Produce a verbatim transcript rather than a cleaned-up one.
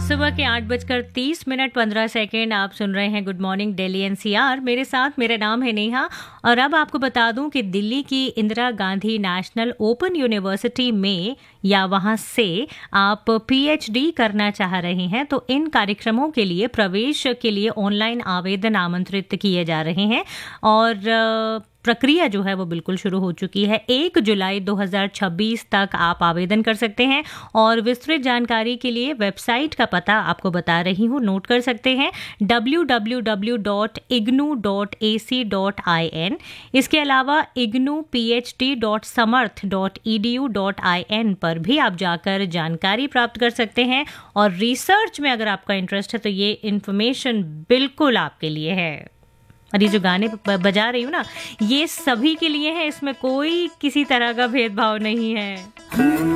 सुबह के आठ बजकर तीस मिनट पंद्रह सेकेंड आप सुन रहे हैं गुड मॉर्निंग दिल्ली एनसीआर। मेरे साथ मेरा नाम है नेहा और अब आपको बता दूं कि दिल्ली की Indira Gandhi national open university में या वहां से आप पीएचडी करना चाह रहे हैं तो इन कार्यक्रमों के लिए प्रवेश के लिए ऑनलाइन आवेदन आमंत्रित किए जा रहे हैं और प्रक्रिया जो है वो बिल्कुल शुरू हो चुकी है। एक जुलाई दो हज़ार छब्बीस तक आप आवेदन कर सकते हैं और विस्तृत जानकारी के लिए वेबसाइट का पता आपको बता रही हूँ, नोट कर सकते हैं W W W dot IGNOU dot A C dot I N. इसके अलावा IGNOU P H D dot Samarth dot E D U dot I N पर भी आप जाकर जानकारी प्राप्त कर सकते हैं और रिसर्च में अगर आपका इंटरेस्ट है तो ये इन्फॉर्मेशन बिल्कुल आपके लिए है। और ये जो गाने बजा रही हूँ ना, ये सभी के लिए है, इसमें कोई किसी तरह का भेदभाव नहीं है।